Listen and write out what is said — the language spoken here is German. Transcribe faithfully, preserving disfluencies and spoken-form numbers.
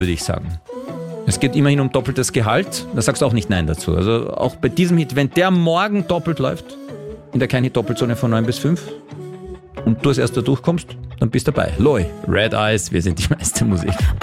würde ich sagen. Es geht immerhin um doppeltes Gehalt, da sagst du auch nicht Nein dazu. Also auch bei diesem Hit, wenn der morgen doppelt läuft, in der Kein-Hit-Doppelzone von neun bis fünf und du als erster durchkommst, dann bist du dabei. Loi, Red Eyes, wir sind die meiste Musik.